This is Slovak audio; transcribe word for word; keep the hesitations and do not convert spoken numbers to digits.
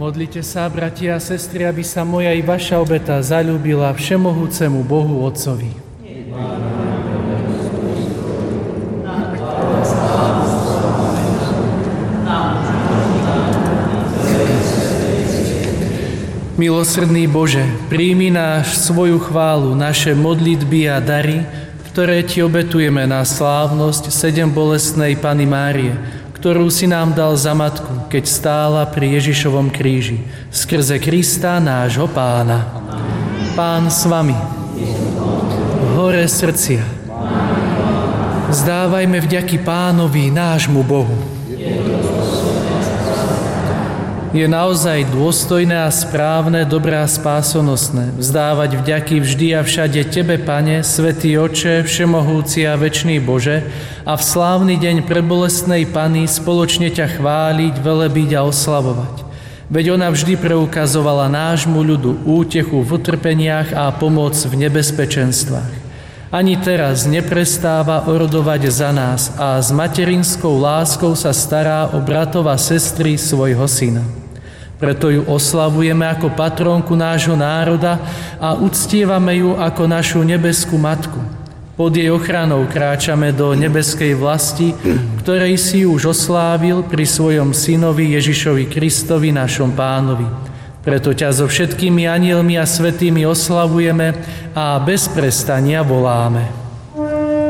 Modlite sa, bratia a sestry, aby sa moja i vaša obeta zaľúbila všemohúcemu Bohu Otcovi. Milosrdný Bože, príjmi náš svoju chválu, naše modlitby a dary, ktoré Ti obetujeme na slávnosť sedembolestnej Panny Márie, ktorú si nám dal za matku, keď stála pri Ježišovom kríži, skrze Krista nášho Pána. Pán s vami. Hore srdcia. Vzdávajme vďaky Pánovi, nášmu Bohu. Je naozaj dôstojné a správne, dobré a spásonosné vzdávať vďaky vždy a všade Tebe, Pane, Svätý Oče, všemohúci a večný Bože, a v slávny deň predbolestnej Panny spoločne ťa chváliť, velebiť a oslavovať. Veď ona vždy preukazovala nášmu ľudu útechu v utrpeniach a pomoc v nebezpečenstvách. Ani teraz neprestáva orodovať za nás a s materinskou láskou sa stará o bratov a sestry svojho syna. Preto ju oslavujeme ako patrónku nášho národa a uctievame ju ako našu nebeskú matku. Pod jej ochranou kráčame do nebeskej vlasti, ktorej si už oslávil pri svojom synovi Ježišovi Kristovi, našom Pánovi. Preto ťa so všetkými anielmi a svätými oslavujeme a bez prestania voláme.